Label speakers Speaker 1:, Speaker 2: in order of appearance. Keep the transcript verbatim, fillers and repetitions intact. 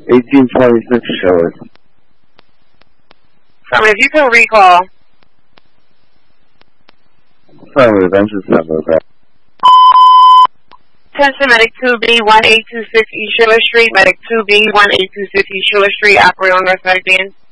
Speaker 1: eighteen twenty-six Schiller.
Speaker 2: Sorry, if you can recall.
Speaker 1: Sorry, I'm just having a bad.
Speaker 2: Attention, Medic two B, one eight two six East Schiller Street. Medic two B, one eight two six East Schiller Street. Operator on North Medic Band.